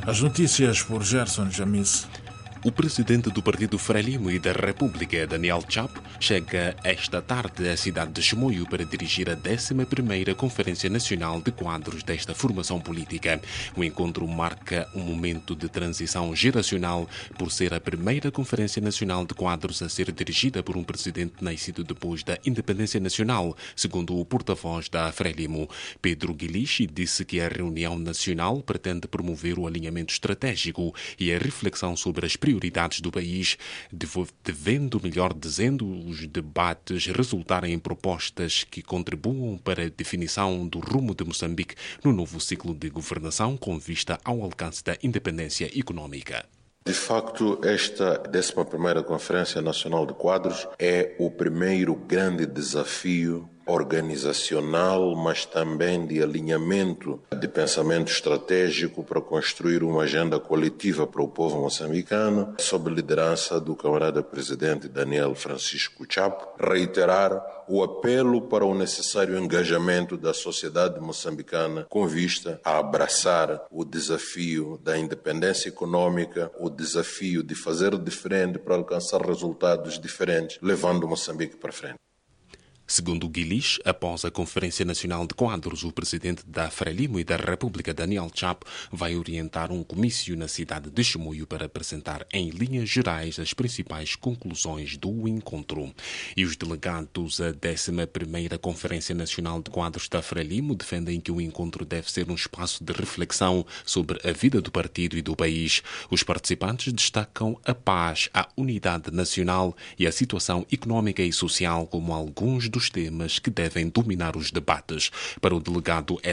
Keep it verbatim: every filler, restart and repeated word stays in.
As notícias por Gerson Jamis. O presidente do Partido Frelimo e da República, Daniel Chapo, chega esta tarde à cidade de Chimoio para dirigir a décima primeira Conferência Nacional de Quadros desta formação política. O encontro marca um momento de transição geracional por ser a primeira Conferência Nacional de Quadros a ser dirigida por um presidente nascido depois da independência nacional, segundo o porta-voz da Frelimo. Pedro Guilichi disse que a reunião nacional pretende promover o alinhamento estratégico e a reflexão sobre as prioridades do país, devendo, melhor dizendo, os debates resultarem em propostas que contribuam para a definição do rumo de Moçambique no novo ciclo de governação com vista ao alcance da independência econômica. De facto, esta décima primeira Conferência Nacional de Quadros é o primeiro grande desafio organizacional, mas também de alinhamento de pensamento estratégico para construir uma agenda coletiva para o povo moçambicano, sob liderança do camarada presidente Daniel Francisco Chapo, reiterar o apelo para o necessário engajamento da sociedade moçambicana com vista a abraçar o desafio da independência econômica, o desafio de fazer diferente para alcançar resultados diferentes, levando Moçambique para frente. Segundo Guilichi, após a Conferência Nacional de Quadros, o presidente da Frelimo e da República, Daniel Chapo, vai orientar um comício na cidade de Chimoio para apresentar em linhas gerais as principais conclusões do encontro. E os delegados da décima primeira Conferência Nacional de Quadros da Frelimo defendem que o encontro deve ser um espaço de reflexão sobre a vida do partido e do país. Os participantes destacam a paz, a unidade nacional e a situação econômica e social como alguns dos temas que devem dominar os debates. Para o delegado